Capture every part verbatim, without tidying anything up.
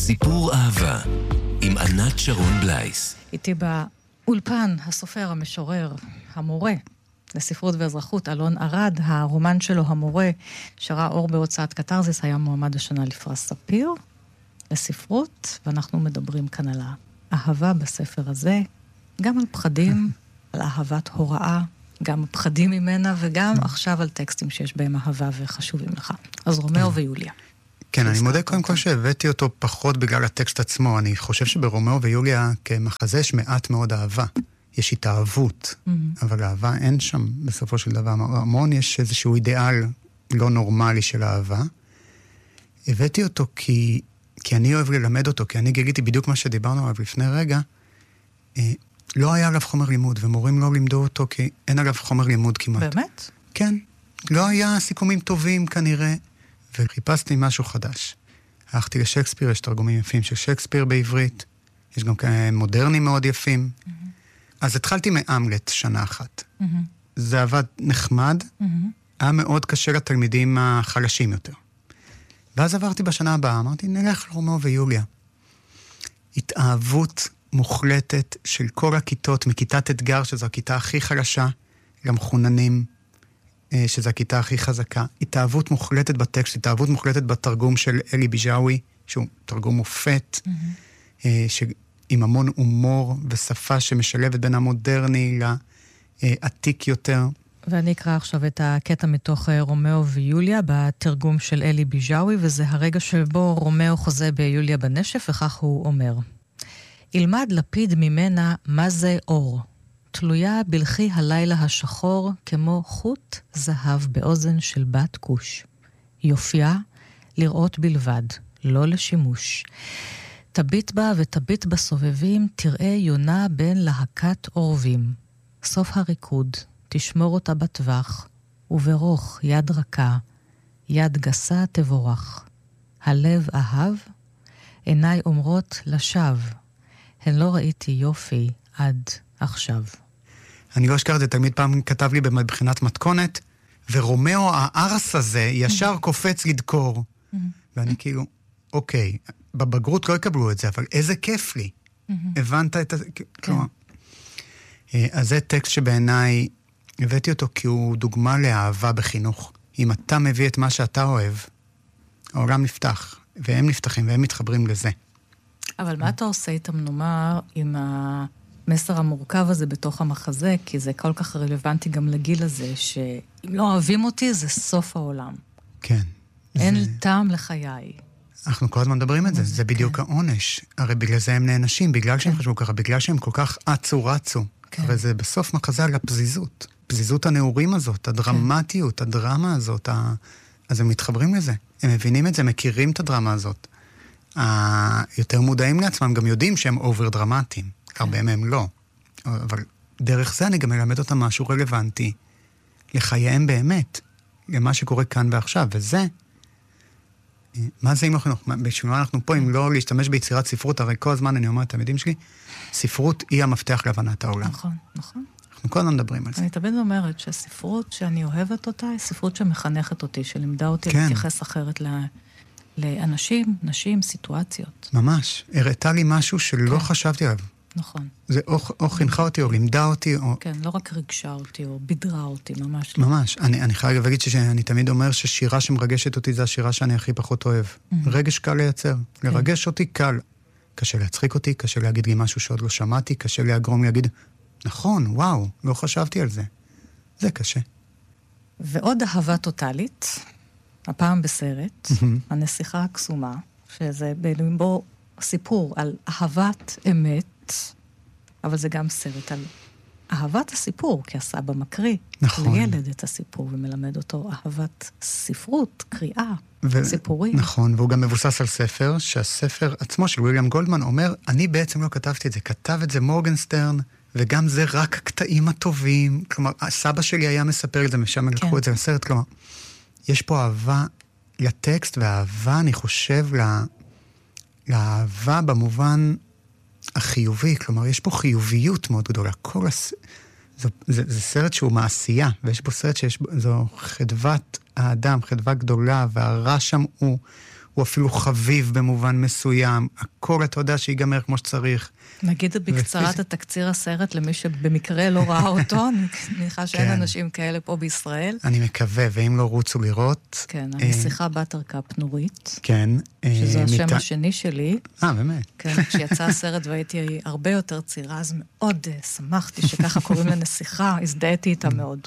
סיפור אהבה עם ענת שרון בלייס. איתי באולפן הסופר, המשורר, המורה לספרות ואזרחות, אלון ארד. הרומן שלו, המורה, שראה אור בהוצאת קטרזיס, היה מועמד השנה לפרס ספיר לספרות, ואנחנו מדברים כאן על האהבה בספר הזה, גם על פחדים, על אהבת הוראה, גם פחדים ממנה, וגם עכשיו על טקסטים שיש בהם אהבה וחשובים לך. אז רומאו ויוליה. כן, אני מודה קודם כל שהבאתי אותו פחות בגלל הטקסט עצמו. אני חושב שברומאו ויוליה כמחזה יש מעט מאוד אהבה. יש התאהבות, אבל אהבה אין שם בסופו של דבר. המון יש איזשהו אידיאל לא נורמלי של אהבה. הבאתי אותו כי, כי אני אוהב ללמד אותו, כי אני גיליתי בדיוק מה שדיברנו עליו לפני רגע. לא היה עליו חומר לימוד, ומורים לא לימדו אותו כי אין עליו חומר לימוד כמעט. באמת? כן. לא היה סיכומים טובים כנראה. וחיפשתי משהו חדש. הלכתי לשייקספיר, יש תרגומים יפים של שייקספיר בעברית, יש גם כאלה מודרנים מאוד יפים. Mm-hmm. אז התחלתי מאמלט שנה אחת. Mm-hmm. זה עבד נחמד, mm-hmm. היה מאוד קשה לתלמידים החלשים יותר. ואז עברתי בשנה הבאה, אמרתי, נלך לרומאו ויוליה. התאהבות מוחלטת של כל הכיתות, מכיתת אתגר, שזו הכיתה הכי חלשה, גם חוננים, שזו הכיתה הכי חזקה. התאהבות מוחלטת בטקסט, התאהבות מוחלטת בתרגום של אלי ביג'אווי, שהוא תרגום מופת, mm-hmm. עם המון הומור ושפה שמשלבת בין המודרני לעתיק יותר. ואני אקרא עכשיו את הקטע מתוך רומאו ויוליה בתרגום של אלי ביג'אווי, וזה הרגע שבו רומאו חוזה ביוליה בנשף, וכך הוא אומר: ילמד לפיד ממנה מה זה אור. תלויה בלחי הלילה השחור כמו חוט זהב באוזן של בת כוש. יופייה לראות בלבד, לא לשימוש. תביט בה ותביט בסובבים, תראה יונה בין להקת עורבים. סוף הריקוד, תשמור אותה בטווח, וברוך יד רכה, יד גסה תבורך. הלב אהב, עיניי אומרות לשווא, הן לא ראיתי יופי עד עכשיו. אני לא אשכח את זה, תלמיד פעם כתב לי בבחינת מתכונת, ורומאו הארס הזה ישר קופץ לדקור. ואני כאילו, אוקיי, בבגרות לא יקבלו את זה, אבל איזה כיף לי. הבנת את זה? כלומר. אז זה טקסט שבעיניי, הבאתי אותו כי הוא דוגמה לאהבה בחינוך. אם אתה מביא את מה שאתה אוהב, העולם נפתח, והם נפתחים, והם מתחברים לזה. אבל מה אתה עושה איתם, נאמר, עם ה... מסר המורכב הזה בתוך המחזה, כי זה כל כך רלוונטי גם לגיל הזה, שאם לא אוהבים אותי, זה סוף העולם. כן. אין זה... טעם לחיי. אנחנו כל הזמן מדברים את זה, זה בדיוק כן. העונש. הרי בגלל זה הם נאנשים, בגלל שהם כן. חשבו ככה, בגלל שהם כל כך עצו רצו. כן. הרי זה בסוף מחזה על הפזיזות. פזיזות הנעורים הזאת, הדרמטיות, כן. הדרמה הזאת. ה... אז הם מתחברים לזה. הם מבינים את זה, מכירים את הדרמה הזאת. היותר מודעים לעצמם, גם יודעים שהם אובר דרמטיים. הרבה מהם לא. אבל דרך זה אני גם מלמד אותם משהו רלוונטי לחייהם באמת, למה שקורה כאן ועכשיו, וזה, מה זה אם אנחנו, בשביל מה אנחנו פה, אם לא להשתמש ביצירת ספרות, הרי כל הזמן אני אומר את התלמידים שלי, ספרות היא המפתח להבנת העולם. נכון, נכון. אנחנו כל הזמן מדברים על זה. אני תמיד אומרת שספרות שאני אוהבת אותה, היא ספרות שמחנכת אותי, שלימדה אותי כן. להתייחס אחרת ל... לאנשים, נשים, סיטואציות. ממש. הראתה לי משהו שלא כן. חשבתי עליו. נכון. זה או, או חינכה אותי, או לימדה אותי, או... כן, לא רק רגשה אותי, או בדרה אותי, ממש. ממש. אני, אני חייב להגיד שאני תמיד אומר ששירה שמרגשת אותי, זה השירה שאני הכי פחות אוהב. Mm-hmm. רגש קל לייצר. כן. לרגש אותי קל. קשה להצחיק אותי, קשה להגיד לי משהו שעוד לא שמעתי, קשה להגרום להגיד, נכון, וואו, לא חשבתי על זה. זה קשה. ועוד אהבה טוטלית, הפעם בסרט, mm-hmm. הנסיכה הקסומה, שזה בו סיפור על אהבת אמת, אבל זה גם סרט על אהבת הסיפור, כי הסבא מקריא נכון. לילד את הסיפור ומלמד אותו אהבת ספרות, קריאה, ו- סיפורים. נכון, והוא גם מבוסס על ספר, שהספר עצמו של וויליאם גולדמן אומר, אני בעצם לא כתבתי את זה, כתב את זה מורגנסטרן, וגם זה רק הקטעים הטובים, כלומר, הסבא שלי היה מספר את זה, משם לקחו כן. את זה לסרט, כלומר, יש פה אהבה לטקסט, והאהבה, אני חושב, לה... לאהבה במובן החיובי, כלומר, יש פה חיוביות מאוד גדולה. כל הס... זה, זה, זה סרט שהוא מעשייה, ויש פה סרט שיש בו, זו חדוות האדם, חדווה גדולה, והרע שם הוא, הוא אפילו חביב במובן מסוים, הכל אתה יודע שיגמר כמו שצריך. נגיד בקצרה את התקציר הסרט למי שבמקרה לא ראה אותו, אני מניחה שאין אנשים כאלה פה בישראל. אני מקווה, ואם לא רוצו לראות... כן, הנסיכה בטרקאפ נורית. כן. שזה השם השני שלי. אה, באמת. כן, כשיצא הסרט והייתי הרבה יותר צעירה, אז מאוד שמחתי שככה קוראים לנסיכה, הזדהיתי איתה מאוד.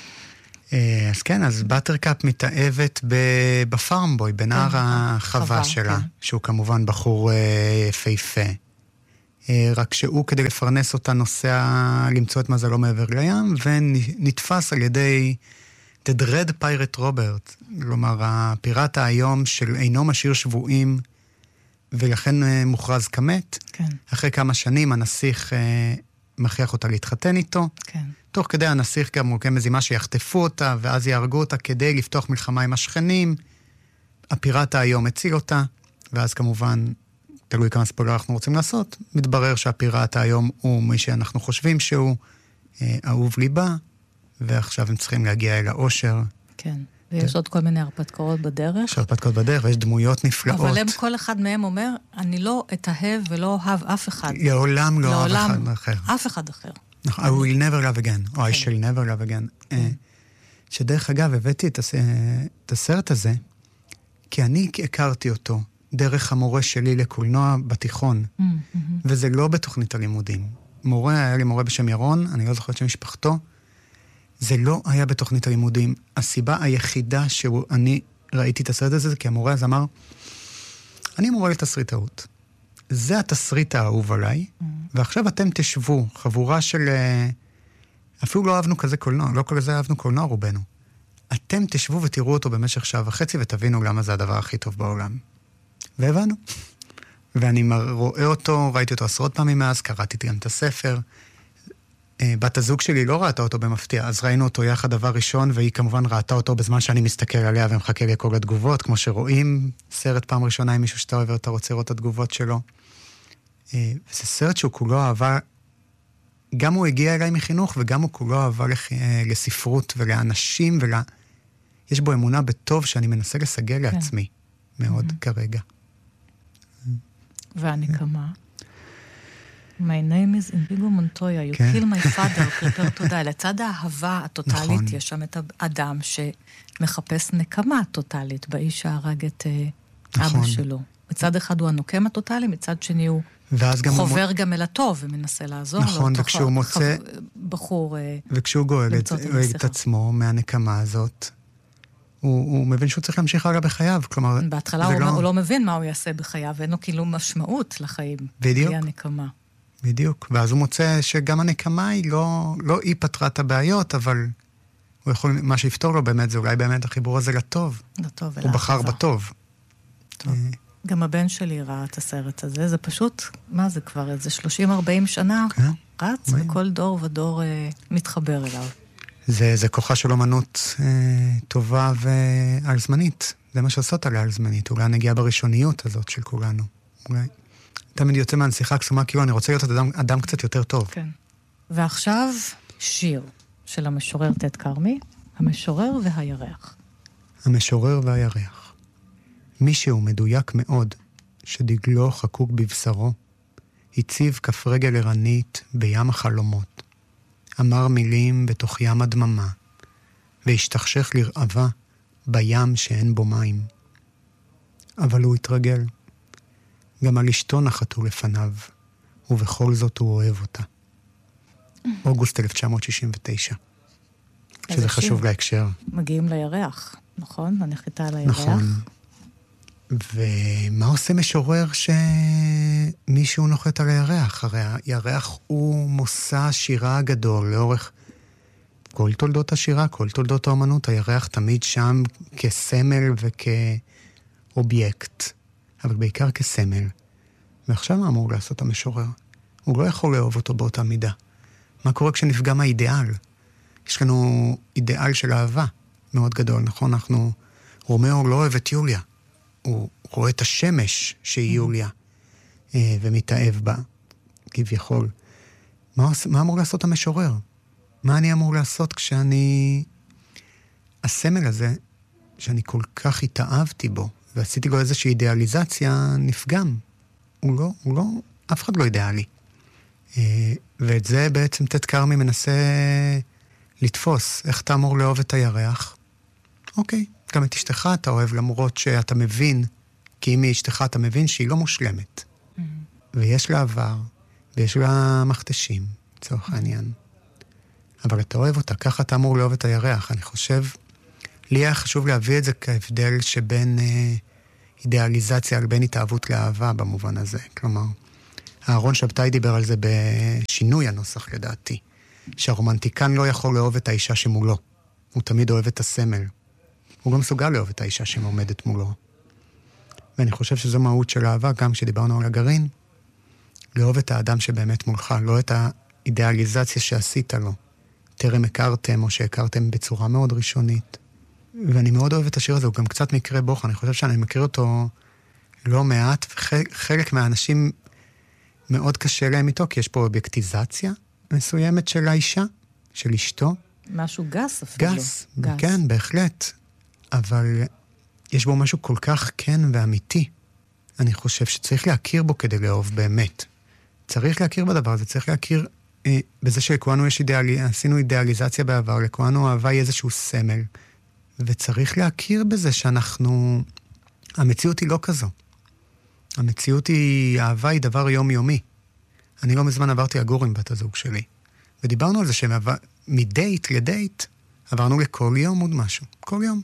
אז כן, אז בטרקאפ מתאהבת בפארמבוי, בנער החווה שלה, שהוא כמובן בחור יפהפה. רק שהוא כדי לפרנס אותה נוסע למצוא את מזלו מעבר לים, ונתפס על ידי The Dread Pirate Robert, כלומר הפיראט היום של אינו משאיר שבויים, ולכן מוכרז כמת. כן. אחרי כמה שנים הנסיך מכריח אותה להתחתן איתו. כן. תוך כדי הנסיך גם מוקם מזימה שיחטפו אותה, ואז יהרגו אותה כדי לפתוח מלחמה עם השכנים. הפיראט היום הציל אותה, ואז כמובן, תלוי כמה ספוילר אנחנו רוצים לעשות, מתברר שהפיראט היום הוא מי שאנחנו חושבים שהוא אה, אהוב ליבה, ועכשיו הם צריכים להגיע אל האושר. כן, ויש עוד כל מיני הרפתקאות בדרך. יש הרפתקאות בדרך, ויש דמויות נפלאות. אבל הם, כל אחד מהם אומר, אני לא אתאהב ולא אוהב אף אחד. לעולם לא אוהב אחד אחר. אף אחד אחר. I will never love again, או I shall never love again. שדרך אגב, הבאתי את הסרט הזה, כי אני הכרתי אותו דרך המורה שלי לקולנוע בתיכון, וזה לא בתוכנית הלימודים. מורה, היה לי מורה בשם ירון, אני לא זוכרת שמשפחתו, זה לא היה בתוכנית הלימודים. הסיבה היחידה שאני ראיתי את הסרט הזה, זה כי המורה אז אמר, אני מורה לתסריטאות. זה התסריט האהוב עליי, ועכשיו אתם תשבו, חבורה של... אפילו לא אהבנו כזה קולנוע, לא כזה אהבנו קולנוע רובנו. אתם תשבו ותראו אותו במשך שעה וחצי, ותבינו למה זה הדבר הכי טוב בעולם. והבנו. ואני רואה אותו, ראיתי אותו עשרות פעמים מאז, קראתי גם את הספר. בת הזוג שלי לא ראתה אותו במפתיע, אז ראינו אותו יחד דבר ראשון, והיא כמובן ראתה אותו בזמן שאני מסתכל עליה ומחכה לי כל התגובות, כמו שרואים סרט פעם ראשונה עם מישהו שאתה אוהב ואתה רוצה לראות את התגובות שלו. וזה סרט שהוא כולו אהבה, גם הוא הגיע אליי מחינוך, וגם הוא כולו אהבה לספרות ולאנשים, ול... יש בו אמונה בטוב שאני מנסה לסגל לעצמי מאוד כרגע. והנקמה? My name is Indigo Montoya, you kill my father, prepare to die. לצד האהבה הטוטלית, יש שם את האדם שמחפש נקמה טוטלית, באיש שהרג את אבא שלו. מצד אחד הוא הנוקם הטוטלי, מצד שני הוא חובר גם אל הטוב ומנסה לעזור לו. נכון, וכשהוא מוצא... בחור... וכשהוא גואל את עצמו מהנקמה הזאת, הוא מבין שהוא צריך להמשיך הלאה בחייו, כלומר... בהתחלה הוא לא מבין מה הוא יעשה בחייו, ואין לו כאילו משמעות לחיים. בדיוק. בלי הנקמה. בדיוק, ואז הוא מוצא שגם הנקמה היא לא, לא היא פתרה את הבעיות, אבל הוא יכול, מה שיפתור לו באמת, זה אולי באמת החיבור הזה לטוב. לטוב ולאהבה. הוא בחר בטוב. טוב. גם הבן שלי ראה את הסרט הזה, זה פשוט, מה זה כבר, איזה שלושים ארבעים שנה, רץ, וכל דור ודור אה, מתחבר אליו. זה, זה כוחה של אומנות אה, טובה ועל זמנית. זה מה שעושות עליה על זמנית. אולי נגיע בראשוניות הזאת של כולנו. אולי... תמיד יוצא מהנסיכה קסומה, כאילו אני רוצה להיות אדם, אדם קצת יותר טוב. כן. ועכשיו שיר של המשורר תד כרמי, המשורר והירח. המשורר והירח. מישהו מדויק מאוד, שדגלו חקוק בבשרו, הציב כף רגל ערנית בים החלומות, אמר מילים בתוך ים הדממה, והשתכשך לרעבה בים שאין בו מים. אבל הוא התרגל. גם על אשתו נחתו לפניו, ובכל זאת הוא אוהב אותה. אוגוסט אלף תשע מאות שישים ותשע. שזה חשוב להקשר. מגיעים לירח, נכון? הנחיתה על הירח. נכון. ומה עושה משורר שמישהו נוחת על הירח? הרי הירח הוא מושא השירה הגדול לאורך כל תולדות השירה, כל תולדות האמנות. הירח תמיד שם כסמל וכאובייקט. אבל בעיקר כסמל. ועכשיו מה אמור לעשות המשורר? הוא לא יכול לאהוב אותו באותה מידה. מה קורה כשנפגם האידיאל? יש לנו אידיאל של אהבה מאוד גדול, נכון? אנחנו... רומאו לא אוהב את יוליה. הוא רואה את השמש שהיא יוליה, ומתאהב בה, כביכול. מה, מה אמור לעשות המשורר? מה אני אמור לעשות כשאני... הסמל הזה, שאני כל כך התאהבתי בו, ועשיתי לו איזושהי אידיאליזציה, נפגם. הוא לא, הוא לא, אף אחד לא אידיאלי. ואת זה בעצם תת קרמי מנסה לתפוס. איך אתה אמור לאהוב את הירח? אוקיי, גם את אשתך אתה אוהב, למרות שאתה מבין, כי אם היא אשתך אתה מבין שהיא לא מושלמת. Mm-hmm. ויש לה עבר, ויש לה מכתשים, לצורך העניין. Mm-hmm. אבל אתה אוהב אותה, ככה אתה אמור לאהוב את הירח. אני חושב, לי היה חשוב להביא את זה כהבדל שבין אה, אידיאליזציה לבין התאהבות לאהבה במובן הזה. כלומר, אהרון שבתאי דיבר על זה בשינוי הנוסח לדעתי, שהרומנטיקן לא יכול לאהוב את האישה שמולו. הוא תמיד אוהב את הסמל. הוא לא מסוגל לאהוב את האישה שעומדת מולו. ואני חושב שזו מהות של אהבה, גם כשדיברנו על הגרעין, לאהוב את האדם שבאמת מולך, לא את האידיאליזציה שעשית לו. טרם הכרתם, או שהכרתם בצורה מאוד ראשונית. ואני מאוד אוהב את השיר הזה, הוא גם קצת מקרה בוך, אני חושב שאני מכיר אותו לא מעט, וחלק מהאנשים מאוד קשה להם איתו, כי יש פה אובייקטיזציה מסוימת של האישה, של אשתו. משהו גס אפילו. גס, גס. כן, בהחלט. אבל יש בו משהו כל כך כן ואמיתי. אני חושב שצריך להכיר בו כדי לאהוב באמת. צריך להכיר בדבר הזה, צריך להכיר אה, בזה שלכולנו יש אידיאלי, עשינו אידיאליזציה בעבר, לכולנו אהבה היא איזשהו סמל, וצריך להכיר בזה שאנחנו, המציאות היא לא כזו. המציאות היא, אהבה היא דבר יומיומי. אני לא מזמן עברתי לגור עם בת הזוג שלי, ודיברנו על זה שמדייט לדייט, עברנו לכל יום עוד משהו, כל יום.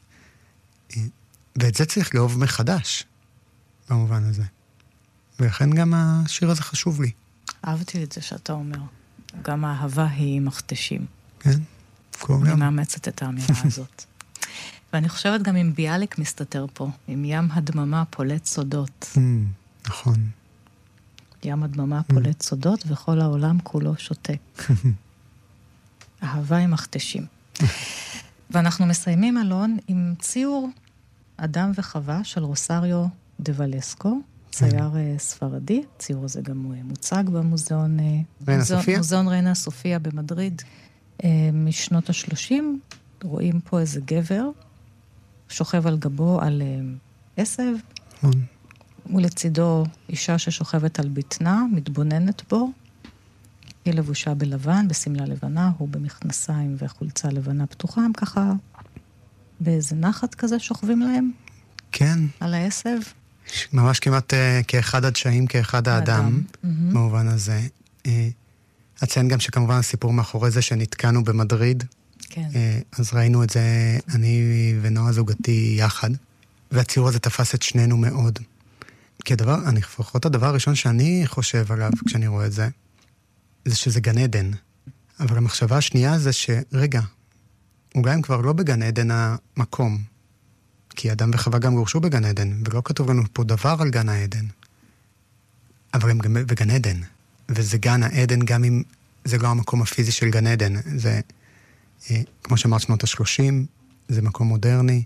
ואת זה צריך לאהוב מחדש, במובן הזה. ולכן גם השיר הזה חשוב לי. אהבתי את זה שאתה אומר. גם האהבה היא מכתשים. כן, כל יום. אני מאמצת את האמירה הזאת. ואני חושבת גם עם ביאליק מסתתר פה, עם ים הדממה פולט סודות. Mm, נכון. ים הדממה פולט סודות, וכל העולם כולו שותק. אהבה עם מכתשים. ואנחנו מסיימים, אלון, עם ציור אדם וחווה של רוסריו דה ולסקו, צייר ספרדי. ציור הזה גם מוצג במוזיאון ריינה סופיה. מוזיאון ריינה סופיה במדריד משנות השלושים. רואים פה איזה גבר שוכב על גבו על עשב, ולצידו אישה ששוכבת על בטנה, מתבוננת בו. היא לבושה בלבן, בסמלה לבנה, הוא במכנסיים וחולצה לבנה פתוחה, הם ככה באיזה נחת כזה שוכבים להם. כן. על העשב. ממש כמעט uh, כאחד הדשאים, כאחד האדם, mm-hmm. במובן הזה. Uh, אציין גם שכמובן הסיפור מאחורי זה שנתקענו במדריד. כן. Uh, אז ראינו את זה, אני ונועה זוגתי יחד, והציור הזה תפס את שנינו מאוד. כי הדבר, אני לפחות הדבר הראשון שאני חושב עליו כשאני רואה את זה, זה שזה גן עדן. אבל המחשבה השנייה זה שרגע, אולי הם כבר לא בגן עדן המקום, כי אדם וחווה גם גורשו בגן עדן, ולא כתוב לנו פה דבר על גן העדן. אבל הם גם בגן עדן, וזה גן העדן גם אם זה לא המקום הפיזי של גן עדן. זה, אה, כמו שאמרת, שנות השלושים, זה מקום מודרני,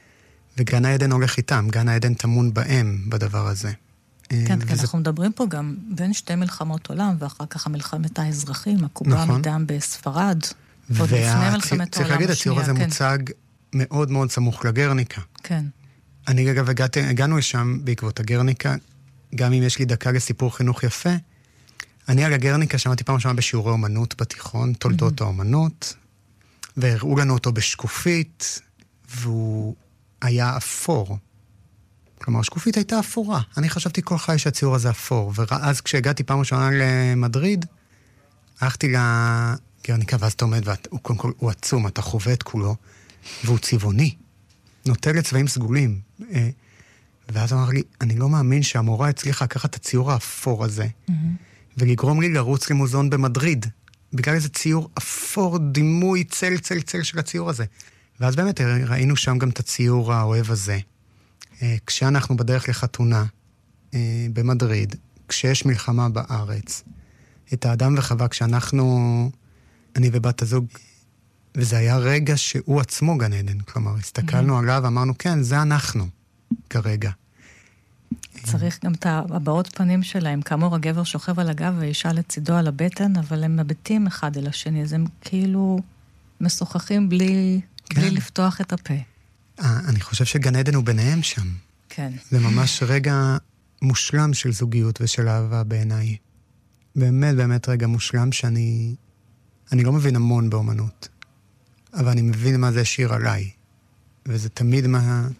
וגן העדן הולך איתם, גן העדן תמון בהם בדבר הזה. כן, כי אנחנו מדברים פה גם בין שתי מלחמות עולם, ואחר כך המלחמת האזרחים, הקובה מדם בספרד, עוד לפני מלחמת העולם השנייה. צריך להגיד, הציור הזה מוצג מאוד מאוד סמוך לגרניקה. כן. אני אגב הגענו לשם בעקבות הגרניקה, גם אם יש לי דקה לסיפור חינוך יפה, אני על הגרניקה שמעתי פעם שמה בשיעורי אומנות בתיכון, תולדות האומנות, והראו לנו אותו בשקופית, והוא היה אפור. כלומר, השקופית הייתה אפורה. אני חשבתי כל חי שהציור הזה אפור, ואז כשהגעתי פעם ראשונה למדריד, הלכתי לגרניקה, ואז אתה עומד, והוא קודם כל, הוא עצום, אתה חווה את כולו, והוא צבעוני, נוטה לצבעים סגולים. ואז אמר לי, אני לא מאמין שהמורה הצליחה לקחת את הציור האפור הזה, mm-hmm. ולגרום לי לרוץ למוזיאון במדריד, בגלל איזה ציור אפור, דימוי, צל, צל, צל של הציור הזה. ואז באמת ראינו שם גם את הציור האוהב הזה. כשאנחנו בדרך לחתונה במדריד, כשיש מלחמה בארץ, את האדם וחווה, כשאנחנו, אני ובת הזוג, וזה היה רגע שהוא עצמו גן עדן, כלומר, הסתכלנו mm-hmm. עליו ואמרנו, כן, זה אנחנו, כרגע. צריך גם את הבעות פנים שלהם, כאמור הגבר שוכב על הגב והאישה לצידו על הבטן, אבל הם מביטים אחד אל השני, אז הם כאילו משוחחים בלי, כן. בלי לפתוח את הפה. אני חושב שגן עדן הוא ביניהם שם. כן. זה ממש רגע מושלם של זוגיות ושל אהבה בעיניי. באמת, באמת רגע מושלם שאני... אני לא מבין המון באומנות, אבל אני מבין מה זה שיר עליי. וזה תמיד מה...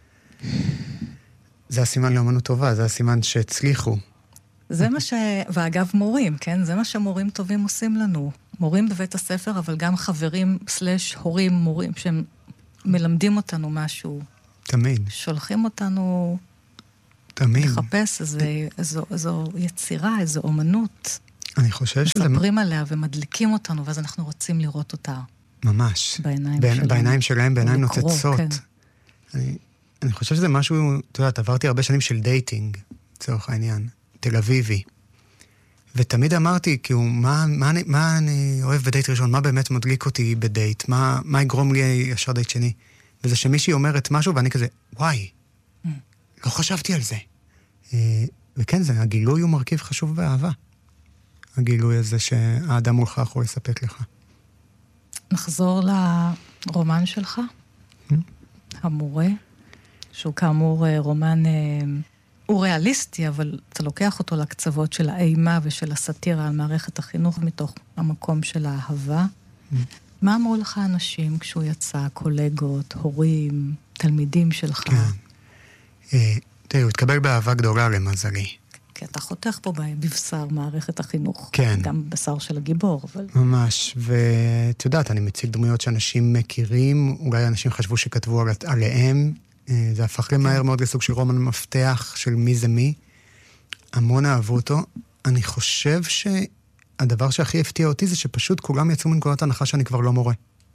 זה הסימן לאומנות טובה, זה הסימן שהצליחו. זה מה ש... ואגב מורים, כן? זה מה שמורים טובים עושים לנו. מורים בבית הספר, אבל גם חברים סלש הורים מורים, שהם מלמדים אותנו משהו. תמיד. שולחים אותנו... תמיד. לחפש איזו, איזו, איזו יצירה, איזו אומנות. אני חושב שזה... מספרים עליה ומדליקים אותנו, ואז אנחנו רוצים לראות אותה. ממש. בעיניים ב- שלהם. בעיניים שלהם, בעיניים נוצצות. כן. אני, אני חושב שזה משהו, אתה יודעת, עברתי הרבה שנים של דייטינג, לצורך העניין, תל אביבי. ותמיד אמרתי, כאילו, מה, מה, אני, מה אני אוהב בדייט ראשון? מה באמת מדליק אותי בדייט? מה, מה יגרום לי ישר דייט שני? וזה שמישהי אומרת משהו, ואני כזה, וואי, mm. לא חשבתי על זה. וכן, זה, הגילוי הוא מרכיב חשוב באהבה. הגילוי הזה שהאדם מולך יכול לספק לך. נחזור לרומן שלך, mm. המורה, שהוא כאמור רומן... הוא ריאליסטי, אבל אתה לוקח אותו לקצוות של האימה ושל הסאטירה על מערכת החינוך מתוך המקום של האהבה. Mm. מה אמרו לך אנשים כשהוא יצא? קולגות, הורים, תלמידים שלך? כן. אה, תראי, הוא התקבל באהבה גדולה למזלי. כי אתה חותך פה בבשר מערכת החינוך. כן. גם בשר של הגיבור, אבל... ממש, ואת יודעת, אני מציג דמויות שאנשים מכירים, אולי אנשים חשבו שכתבו על... עליהם, זה הפך למהר מאוד לסוג של רומן מפתח של מי זה מי. המון אהבו אותו. אני חושב שהדבר שהכי הפתיע אותי זה שפשוט כולם יצאו מנקודת הנחה שאני כבר לא מורה.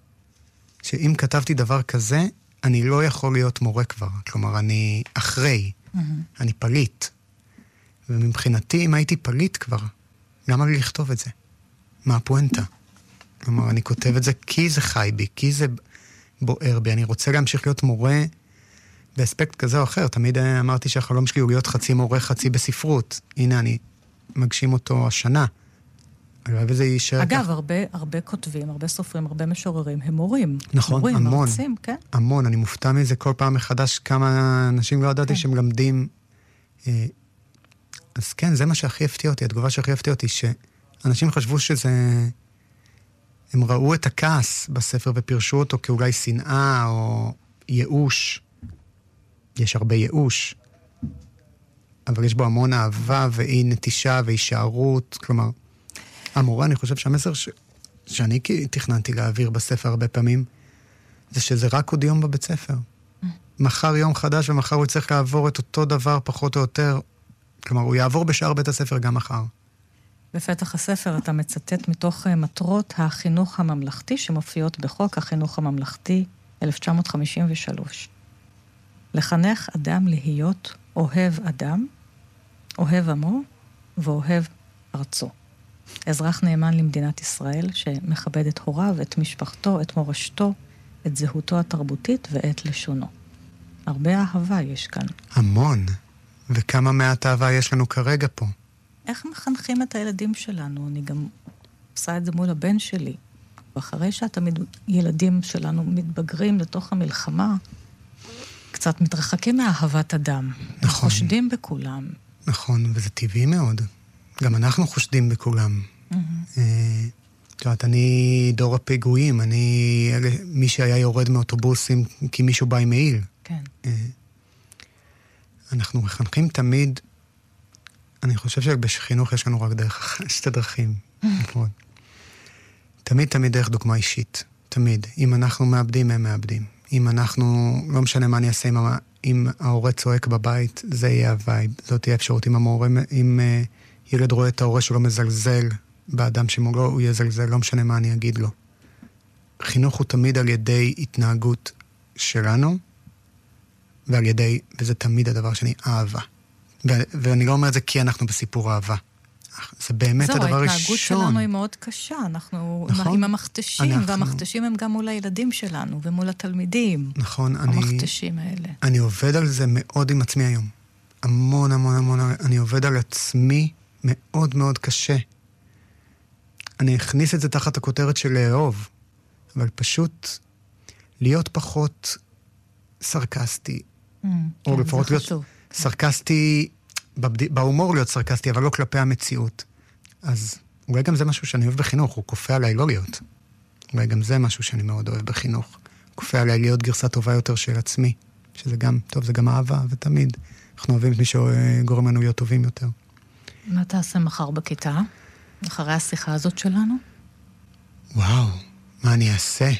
שאם כתבתי דבר כזה, אני לא יכול להיות מורה כבר. כלומר, אני אחרי, mm-hmm. אני פליט. ומבחינתי, אם הייתי פליט כבר, למה לי לכתוב את זה? מה הפואנטה? כלומר, אני כותב את זה כי זה חי בי, כי זה בוער בי. אני רוצה להמשיך להיות מורה באספקט כזה או אחר. תמיד אמרתי שהחלום שלי הוא להיות חצי מורה, חצי בספרות. הנה, אני מגשים אותו השנה. וזה יישאר אגב, כך. הרבה, הרבה כותבים, הרבה סופרים, הרבה משוררים, הם מורים. נכון, מורים, המון. מרצים, כן? המון, אני מופתע מזה כל פעם מחדש כמה אנשים לא ידעתי כן. שמלמדים. אז כן, זה מה שהכי הפתיע אותי. התגובה שהכי הפתיע אותי, שאנשים חשבו שזה... הם ראו את הכעס בספר ופרשו אותו כאולי שנאה או ייאוש. יש הרבה ייאוש, אבל יש בו המון אהבה ואי נטישה והישארות. כלומר, המורה, אני חושב שהמסר ש... שאני תכננתי להעביר בספר הרבה פעמים, זה שזה רק עוד יום בבית ספר. מחר יום חדש ומחר הוא צריך לעבור את אותו דבר פחות או יותר. כלומר, הוא יעבור בשאר בית הספר גם מחר. בפתח הספר אתה מצטט מתוך מטרות החינוך הממלכתי שמופיעות בחוק החינוך הממלכתי אלף תשע מאות חמישים ושלוש. לחנך אדם להיות אוהב אדם, אוהב עמו ואוהב ארצו. אזרח נאמן למדינת ישראל שמכבד את הוריו, את משפחתו, את מורשתו, את זהותו התרבותית ואת לשונו. הרבה אהבה יש כאן. המון. וכמה מעט אהבה יש לנו כרגע פה. איך מחנכים את הילדים שלנו? אני גם עושה את זה מול הבן שלי. ואחרי שהילדים שלנו מתבגרים לתוך המלחמה, קצת מתרחקים מאהבת אדם. נכון. חושדים בכולם. נכון, וזה טבעי מאוד. גם אנחנו חושדים בכולם. Mm-hmm. אה, תראה, אני דור הפיגועים, אני מי שהיה יורד מאוטובוסים כי מישהו בא עם מעיל. כן. אה, אנחנו מחנכים תמיד, אני חושב שבחינוך יש לנו רק דרך, שתי דרכים. נכון. תמיד תמיד דרך דוגמה אישית. תמיד. אם אנחנו מאבדים, הם מאבדים. אם אנחנו, לא משנה מה אני אעשה, אם, אם ההורה צועק בבית, זה יהיה הווייב. זאת תהיה אפשרות. אם המורה, אם uh, ילד רואה את ההורה שלו מזלזל באדם שמולו, הוא יזלזל, לא משנה מה אני אגיד לו. חינוך הוא תמיד על ידי התנהגות שלנו, ועל ידי, וזה תמיד הדבר שני, אהבה. ו- ואני לא אומר את זה כי אנחנו בסיפור אהבה. זה באמת זו, הדבר ראשון. זו, ההתנהגות שלנו היא מאוד קשה. אנחנו נכון? עם המכתשים, אנחנו... והמכתשים הם גם מול הילדים שלנו, ומול התלמידים. נכון, המכתשים אני... האלה. אני עובד על זה מאוד עם עצמי היום. המון, המון, המון. אני עובד על עצמי מאוד מאוד קשה. אני אכניס את זה תחת הכותרת של לאהוב, אבל פשוט להיות פחות סרקסטי, או לפחות להיות סרקסטי, בהומור להיות סרקסטי, אבל לא כלפי המציאות. אז אולי גם זה משהו שאני אוהב בחינוך, הוא כופה עליי לא להיות. אולי גם זה משהו שאני מאוד אוהב בחינוך. כופה עליי להיות גרסה טובה יותר של עצמי, שזה גם, טוב, זה גם אהבה, ותמיד אנחנו אוהבים את מי שגורם לנו להיות טובים יותר. מה תעשה מחר בכיתה? אחרי השיחה הזאת שלנו? וואו, מה אני אעשה?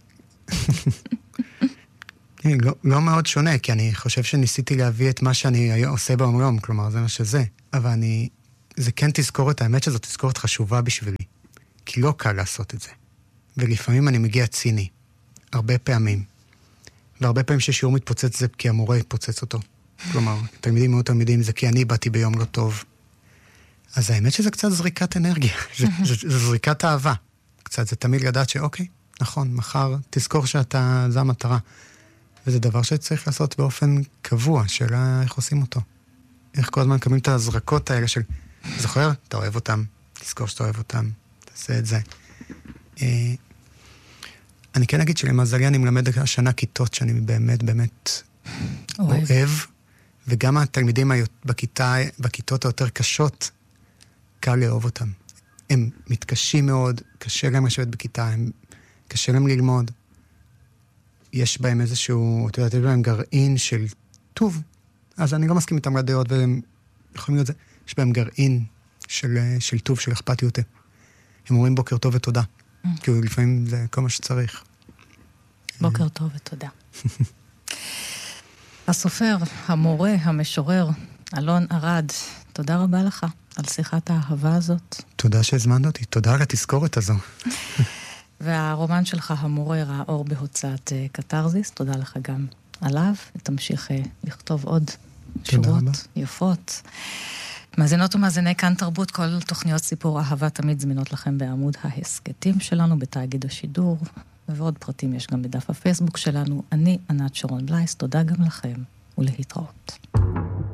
לא, לא מאוד שונה, כי אני חושב שניסיתי להביא את מה שאני עושה ביום-יום, כלומר, זה מה שזה. אבל אני, זה כן תזכורת, האמת שזאת תזכורת חשובה בשבילי. כי לא קל לעשות את זה. ולפעמים אני מגיע ציני. הרבה פעמים. והרבה פעמים ששיעור מתפוצץ זה כי המורה יתפוצץ אותו. כלומר, תלמידים מאוד תלמידים זה כי אני באתי ביום לא טוב. אז האמת שזה קצת זריקת אנרגיה. זה, זה, זה זריקת אהבה. קצת, זה תמיד לדעת שאוקיי, נכון, מחר תזכור שאתה, זה המטרה. וזה דבר שצריך לעשות באופן קבוע, שאלה איך עושים אותו. איך כל הזמן מקבלים את הזרקות האלה של, זוכר? אתה אוהב אותם, תזכור שאתה אוהב אותם, תעשה את זה. אה, אני כן אגיד שלמזלי אני מלמד השנה כיתות שאני באמת באמת אוהב, אוהב וגם התלמידים בכיתה, בכיתות היותר קשות, קל לאהוב אותם. הם מתקשים מאוד, קשה להם לשבת בכיתה, הם, קשה להם ללמוד. יש בהם איזשהו, אתה יודע, יש בהם גרעין של טוב, אז אני לא מסכים איתם לדעות, והם יכולים להיות זה, יש בהם גרעין של, של טוב, של אכפתיות. הם אומרים בוקר טוב ותודה, כי לפעמים זה כל מה שצריך. בוקר טוב ותודה. הסופר, המורה, המשורר, אלון ארד, תודה רבה לך על שיחת האהבה הזאת. תודה שהזמנת אותי, תודה על התזכורת הזו. והרומן שלך, המורה, ראה אור בהוצאת קטרזיס, תודה לך גם עליו, ותמשיך לכתוב עוד שורות יפות. מאזינות ומאזיני כאן תרבות, כל תוכניות סיפור אהבה תמיד זמינות לכם בעמוד ההסקטים שלנו, בתאגיד השידור, ועוד פרטים יש גם בדף הפייסבוק שלנו. אני ענת שרון בלייס, תודה גם לכם, ולהתראות.